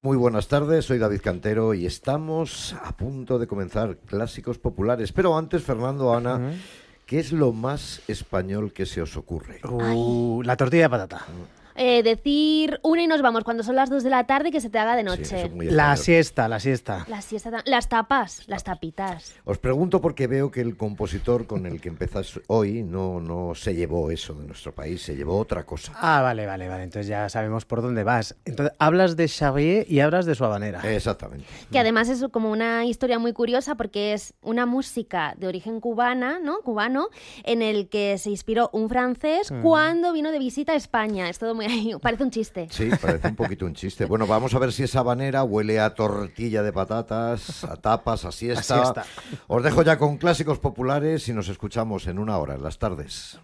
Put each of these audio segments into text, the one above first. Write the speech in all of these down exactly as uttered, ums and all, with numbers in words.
Muy buenas tardes, soy David Cantero y estamos a punto de comenzar Clásicos Populares. Pero antes, Fernando, Ana, uh-huh. ¿qué es lo más español que se os ocurre? Uh, la tortilla de patata. Eh, decir una y nos vamos cuando son las dos de la tarde y que se te haga de noche. Sí, la siesta, la siesta. La siesta, las tapas, las tapitas. Os pregunto porque veo que el compositor con el que empezáis hoy no, no se llevó eso de nuestro país, se llevó otra cosa. Ah, vale, vale, vale. Entonces ya sabemos por dónde vas. Entonces hablas de Xavier y hablas de su habanera. Exactamente. Que además es como una historia muy curiosa porque es una música de origen cubana, ¿no? Cubano, en el que se inspiró un francés mm. cuando vino de visita a España. Es todo muy parece un chiste. Sí, parece un poquito un chiste. Bueno, vamos a ver si esa habanera huele a tortilla de patatas, a tapas, a siesta. A siesta. Os dejo ya con Clásicos Populares y nos escuchamos en una hora, en las tardes.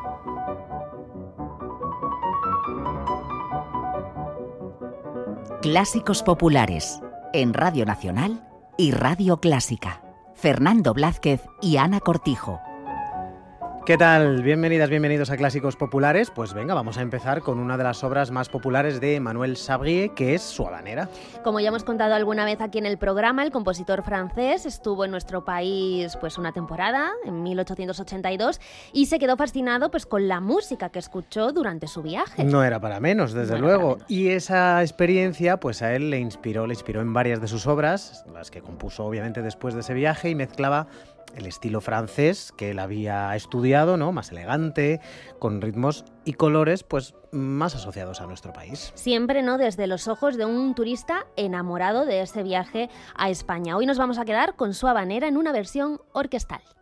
Clásicos Populares, en Radio Nacional y Radio Clásica. Fernando Blázquez y Ana Cortijo. ¿Qué tal? Bienvenidas, bienvenidos a Clásicos Populares. Pues venga, vamos a empezar con una de las obras más populares de Emmanuel Xavier, que es su habanera. Como ya hemos contado alguna vez aquí en el programa, el compositor francés estuvo en nuestro país pues una temporada, en mil ochocientos ochenta y dos, y se quedó fascinado pues con la música que escuchó durante su viaje. No era para menos, desde no luego. Menos. Y esa experiencia pues a él le inspiró, le inspiró en varias de sus obras, las que compuso obviamente después de ese viaje, y mezclaba el estilo francés que él había estudiado, ¿no? Más elegante, con ritmos y colores pues más asociados a nuestro país. Siempre, ¿no? Desde los ojos de un turista enamorado de ese viaje a España. Hoy nos vamos a quedar con su habanera en una versión orquestal.